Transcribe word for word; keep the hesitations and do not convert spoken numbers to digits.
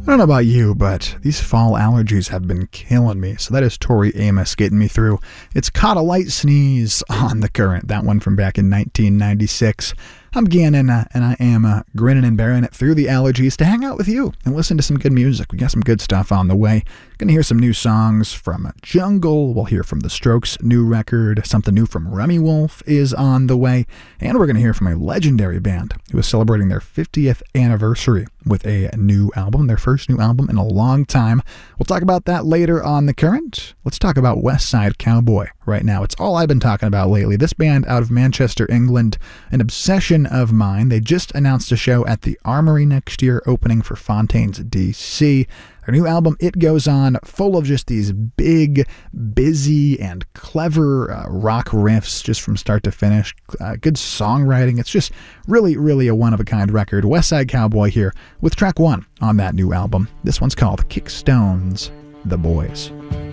I don't know about you, but these fall allergies have been killing me. So that is Tori Amos getting me through. It's Caught a Light Sneeze on The Current. That one from back in nineteen ninety-six. I'm Gannon, uh, and I am uh, grinning and bearing it through the allergies to hang out with you and listen to some good music. We got some good stuff on the way. Going to hear some new songs from Jungle. We'll hear from The Strokes' new record. Something new from Remy Wolf is on the way. And we're going to hear from a legendary band who is celebrating their fiftieth anniversary with a new album, their first new album in a long time. We'll talk about that later on The Current. Let's talk about West Side Cowboy right now. It's all I've been talking about lately. This band out of Manchester, England, an obsession of mine. They just announced a show at the Armory next year, opening for Fontaines D C. Their new album, It Goes On, full of just these big, busy, and clever uh, rock riffs just from start to finish. Uh, good songwriting. It's just really, really a one-of-a-kind record. West Side Cowboy here with track one on that new album. This one's called Kickstones, The Boys.